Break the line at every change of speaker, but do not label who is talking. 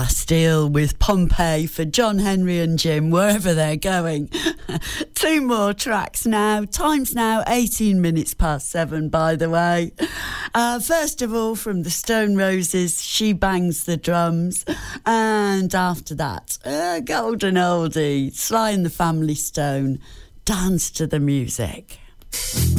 Bastille with Pompeii for John Henry and Jim, wherever they're going. Two more tracks now. Time's now 18 minutes past 7, by the way. First of all, from the Stone Roses, She Bangs the Drums. And after that, golden oldie, Sly and the Family Stone, Dance to the Music.